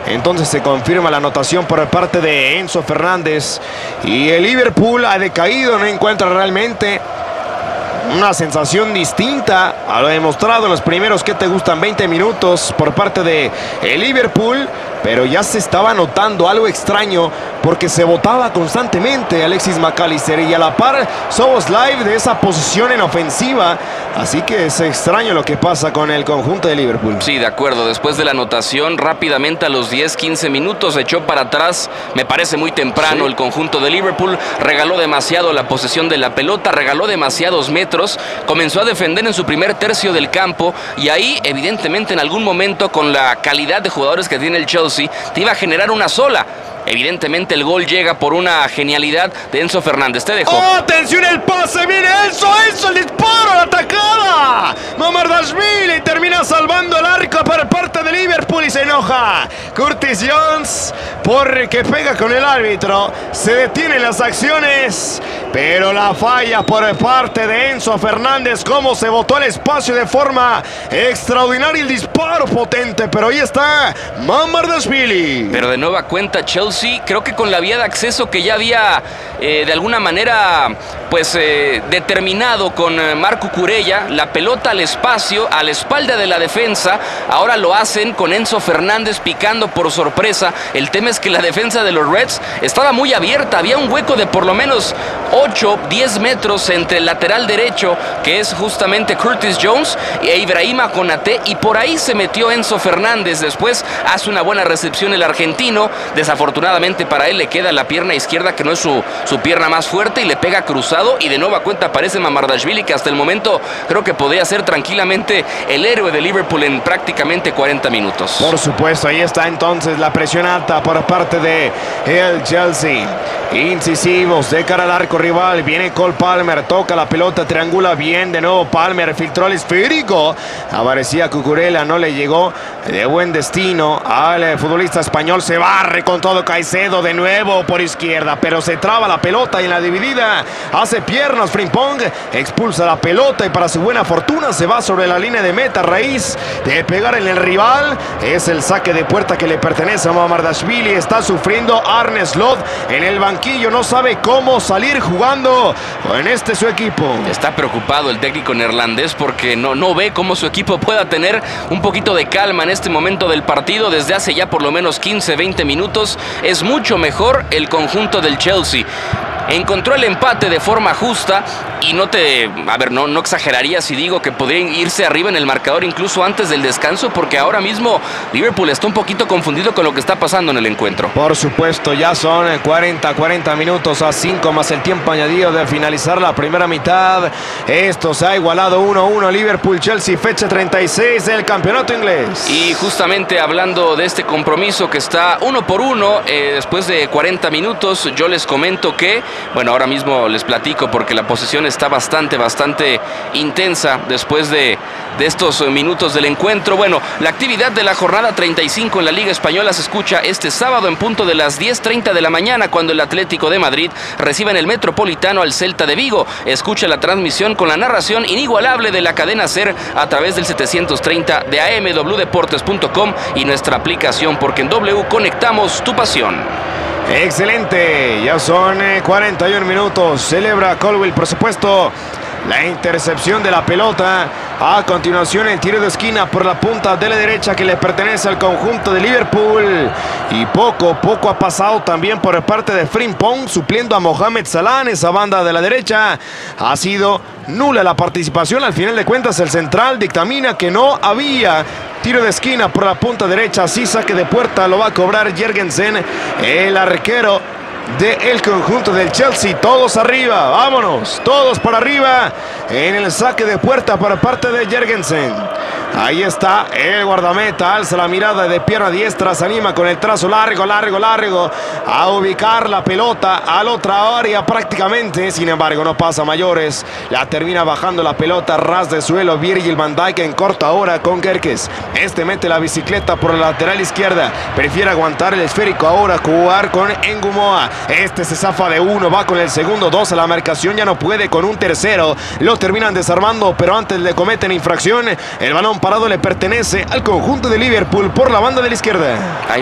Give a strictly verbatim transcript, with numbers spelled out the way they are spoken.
Entonces se confirma la anotación por parte de Enzo Fernández. Y el Liverpool ha decaído, no encuentra realmente una sensación distinta a lo demostrado en los primeros que te gustan veinte minutos por parte de el Liverpool, pero ya se estaba notando algo extraño porque se botaba constantemente Alexis McAllister y a la par Szoboszlai de esa posición en ofensiva, así que es extraño lo que pasa con el conjunto de Liverpool. Sí, de acuerdo, después de la anotación rápidamente a los diez quince minutos echó para atrás, me parece muy temprano. Sí. El conjunto de Liverpool regaló demasiado la posesión de la pelota, regaló demasiados metros, comenzó a defender en su primer tercio del campo y ahí evidentemente en algún momento con la calidad de jugadores que tiene el Chelsea te iba a generar una sola. Evidentemente el gol llega por una genialidad de Enzo Fernández. Te dejo. ¡Oh, atención el pase! ¡Viene Enzo! ¡Enzo el disparo! ¡La atacada! Mamardashvili termina salvando el arco por parte de Liverpool y se enoja Curtis Jones porque pega con el árbitro. Se detienen las acciones, pero la falla por parte de Enzo Fernández. Cómo se botó el espacio de forma extraordinaria. El disparo potente, pero ahí está Mamardashvili. Pero de nueva cuenta Chelsea, creo que con la vía de acceso que ya había eh, de alguna manera pues eh, determinado con eh, Marco Cucurella, la pelota al espacio, a la espalda de la defensa, ahora lo hacen con Enzo Fernández picando por sorpresa. El tema es que la defensa de los Reds estaba muy abierta, había un hueco de por lo menos ocho, diez metros entre el lateral derecho, que es justamente Curtis Jones, e Ibrahima Konaté, y por ahí se metió Enzo Fernández. Después hace una buena recepción el argentino, desafortunadamente para él le queda la pierna izquierda, que no es su, su pierna más fuerte, y le pega cruzado, y de nueva cuenta aparece Mamardashvili, que hasta el momento creo que podría ser tranquilamente el héroe de Liverpool en prácticamente cuarenta minutos. Por supuesto, ahí está entonces la presión alta por parte de el Chelsea. Incisivos de cara al arco rival, viene Cole Palmer, toca la pelota, triangula bien, de nuevo Palmer, filtró el esférico, aparecía Cucurella, no le llegó de buen destino al futbolista español. Se barre con todo Caicedo de nuevo por izquierda, pero se traba la pelota y en la dividida hace piernas Frimpong, expulsa la pelota y para su buena fortuna se va sobre la línea de meta a raíz de pegar en el rival. Es el saque de puerta que le pertenece a Mamardashvili. Está sufriendo Arne Slot en el banquillo, no sabe cómo salir jugando en este su equipo. Está preocupado el técnico neerlandés porque no, no ve cómo su equipo pueda tener un poquito de calma en este momento del partido. Desde hace ya por lo menos quince, veinte minutos es mucho mejor el conjunto del Chelsea. Encontró el empate de forma justa y no te, a ver, no, no exageraría si digo que podría irse arriba en el marcador incluso antes del descanso, porque ahora mismo Liverpool está un poquito confundido con lo que está pasando en el encuentro. Por supuesto, ya son cuarenta, cuarenta minutos a cinco más el tiempo añadido de finalizar la primera mitad. Esto se ha igualado uno a uno. Liverpool-Chelsea, fecha treinta y seis del campeonato inglés. Y justamente hablando de este compromiso que está uno por uno, eh, después de cuarenta minutos, yo les comento que bueno, ahora mismo les platico porque la posesión está bastante, bastante intensa después de, de estos minutos del encuentro. Bueno, la actividad de la jornada treinta y cinco en la Liga Española se escucha este sábado en punto de las diez treinta de la mañana, cuando el Atlético de Madrid recibe en el Metropolitano al Celta de Vigo. Escucha la transmisión con la narración inigualable de la cadena SER a través del setecientos treinta de A M, w deportes punto com y nuestra aplicación, porque en W conectamos tu pasión. Excelente, ya son cuarenta y uno minutos. Celebra Colwill, por supuesto, la intercepción de la pelota. A continuación el tiro de esquina por la punta de la derecha que le pertenece al conjunto de Liverpool. Y poco, poco ha pasado también por parte de Frimpong, supliendo a Mohamed Salah en esa banda de la derecha. Ha sido nula la participación. Al final de cuentas el central dictamina que no había tiro de esquina por la punta derecha. Sí, saque de puerta lo va a cobrar Jørgensen, el arquero del conjunto del Chelsea. Todos arriba, vámonos, todos para arriba en el saque de puerta por parte de Jørgensen. Ahí está el guardameta, alza la mirada de pierna diestra, se anima con el trazo largo, largo, largo a ubicar la pelota a la otra área prácticamente. Sin embargo, no pasa mayores, la termina bajando la pelota ras de suelo Virgil van Dijk en corta hora con Kerkez. Este mete la bicicleta por la lateral izquierda, prefiere aguantar el esférico ahora, jugar con Ngumoa. Este se zafa de uno, va con el segundo, dos a la marcación, ya no puede con un tercero, lo terminan desarmando, pero antes le cometen infracción. El balón parado le pertenece al conjunto de Liverpool por la banda de la izquierda.